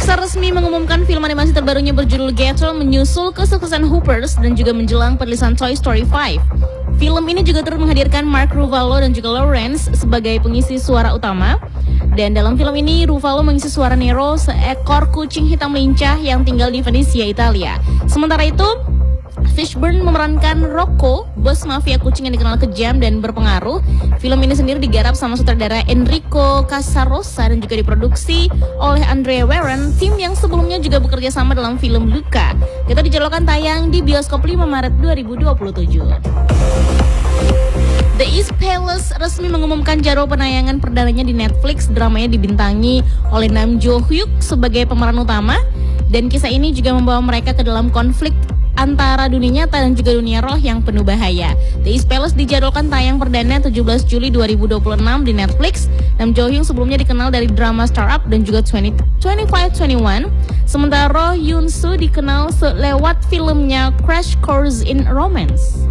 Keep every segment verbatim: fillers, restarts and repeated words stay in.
Pixar resmi mengumumkan film animasi terbarunya berjudul Gator menyusul kesuksesan Hoopers dan juga menjelang perilisan Toy Story lima. Film ini juga turut menghadirkan Mark Ruffalo dan juga Lawrence sebagai pengisi suara utama. Dan dalam film ini Ruffalo mengisi suara Nero, seekor kucing hitam lincah yang tinggal di Venesia, Italia. Sementara itu, Fishburne memerankan Rocco, bos mafia kucing yang dikenal kejam dan berpengaruh. Film ini sendiri digarap sama sutradara Enrico Casarosa dan juga diproduksi oleh Andrea Warren, tim yang sebelumnya juga bekerja sama dalam film Luca. Kita dijadwalkan tayang di bioskop lima Maret dua ribu dua puluh tujuh. The East Palace resmi mengumumkan jadwal penayangan perdananya di Netflix. Dramanya dibintangi oleh Nam Jo Hyuk sebagai pemeran utama. Dan kisah ini juga membawa mereka ke dalam konflik antara dunia nyata dan juga dunia roh yang penuh bahaya. The East Palace dijadwalkan tayang perdana tujuh belas Juli dua ribu dua puluh enam di Netflix. Nam Jo Hyuk sebelumnya dikenal dari drama Startup dan juga dua puluh lima dua puluh satu. Sementara Roh Yoon Soo dikenal lewat filmnya Crash Course in Romance.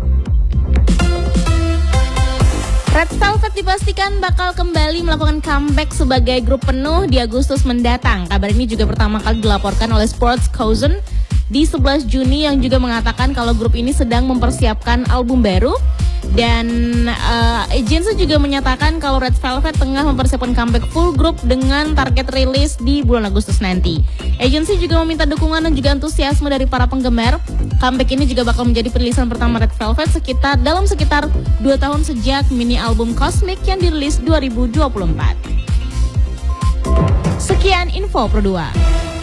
Red Velvet dipastikan bakal kembali melakukan comeback sebagai grup penuh di Agustus mendatang. Kabar ini juga pertama kali dilaporkan oleh Sports Cousin di sebelas Juni yang juga mengatakan kalau grup ini sedang mempersiapkan album baru. Dan uh, agensi juga menyatakan kalau Red Velvet tengah mempersiapkan comeback full grup dengan target rilis di bulan Agustus nanti. Agensi juga meminta dukungan dan juga antusiasme dari para penggemar. Comeback ini juga bakal menjadi perilisan pertama Red Velvet sekitar dalam sekitar dua tahun sejak mini album Cosmic yang dirilis dua ribu dua puluh empat. Sekian info Pro dua.